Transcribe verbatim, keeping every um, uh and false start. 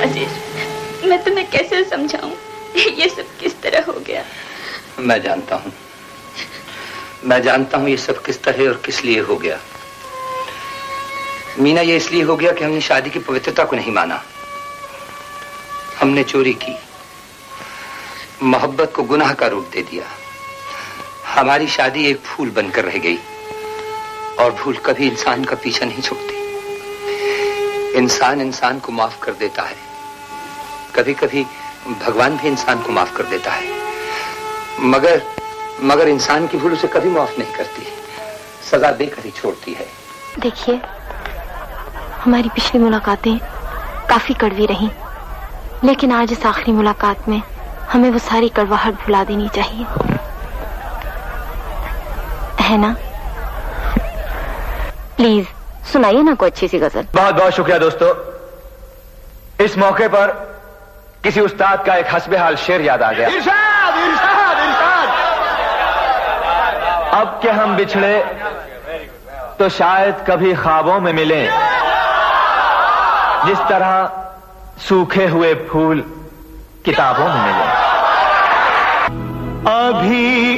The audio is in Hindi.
राजेश, मैं तुम्हें कैसे समझाऊं, ये सब किस तरह हो गया? मैं जानता हूं, मैं जानता हूं ये सब किस तरह और किस लिए हो गया। मीना, ये इसलिए हो गया कि हमने शादी की पवित्रता को नहीं माना। हमने चोरी की, मोहब्बत को गुनाह का रूप दे दिया। हमारी शादी एक भूल बनकर रह गई, और भूल कभी इंसान का पीछा नहीं छोड़ती। इंसान इंसान को माफ कर देता है, कभी कभी भगवान भी इंसान को माफ कर देता है, मगर मगर इंसान की भूल उसे कभी माफ नहीं करती, सजा देकर ही छोड़ती है। देखिए, हमारी पिछली मुलाकातें काफी कड़वी रहीं, लेकिन आज इस आखिरी मुलाकात में हमें वो सारी कड़वाहट भुला देनी चाहिए, है ना? प्लीज सुनाइए ना कोई अच्छी सी गजल। बहुत बहुत शुक्रिया दोस्तों। इस मौके पर किसी उस्ताद का एक हस्बे-हाल शेर याद आ गया। इरशाद, इरशाद, इरशाद। अब के हम बिछड़े तो शायद कभी ख्वाबों में मिलें, जिस तरह सूखे हुए फूल किताबों में मिले। अभी